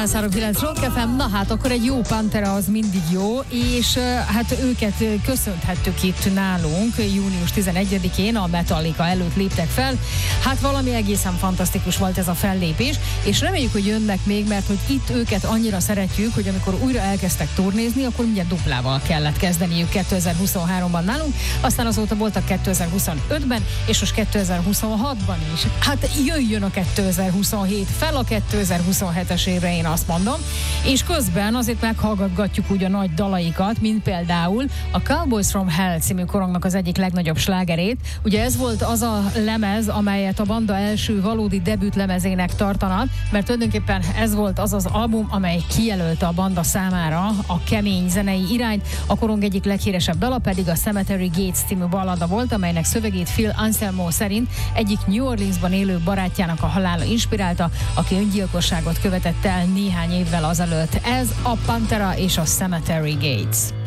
103.9 Rock FM, na hát akkor egy jó Pantera az mindig jó, és hát őket köszönthettük itt nálunk június 11-én, a Metallica előtt léptek fel. Hát valami egészen fantasztikus volt ez a fellépés, és reméljük, hogy jönnek még, mert hogy itt őket annyira szeretjük, hogy amikor újra elkezdtek turnézni, akkor mindjárt duplával kellett kezdeniük 2023-ban nálunk, aztán azóta voltak 2025-ben, és most 2026-ban is. Hát jöjjön a 2027, fel a 2027-es évre, én azt mondom, és közben azért meghallgatgatjuk úgy a nagy dalaikat, mint például a Cowboys from Hell című korongnak az egyik legnagyobb slágerét. Ugye ez volt az a lemez, amelyet a banda első valódi debütlemezének tartanak, mert tulajdonképpen ez volt az az album, amely kijelölte a banda számára a kemény zenei irányt. A korong egyik leghíresebb dala pedig a Cemetery Gates című ballada volt, amelynek szövegét Phil Anselmo szerint egyik New Orleansban élő barátjának a halála inspirálta, aki öngyilkosságot követett el néhány évvel azelőtt. Ez a Pantera és a Cemetery Gates.